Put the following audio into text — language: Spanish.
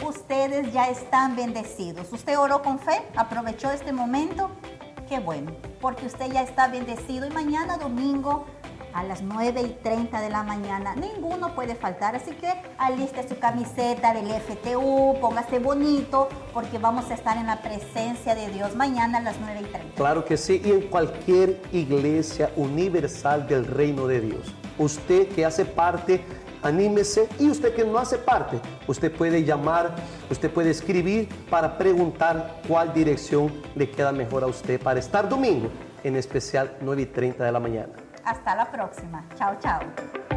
ustedes ya están bendecidos. ¿Usted oró con fe? ¿Aprovechó este momento? Qué bueno, porque usted ya está bendecido y mañana domingo a las 9:30 de la mañana ninguno puede faltar, así que aliste su camiseta del FTU, póngase bonito, porque vamos a estar en la presencia de Dios mañana a las 9:30. Claro que sí, y en cualquier iglesia universal del reino de Dios. Usted que hace parte, anímese, y usted que no hace parte, usted puede llamar, usted puede escribir para preguntar cuál dirección le queda mejor a usted para estar domingo, en especial 9:30 de la mañana. Hasta la próxima. Chao, chao.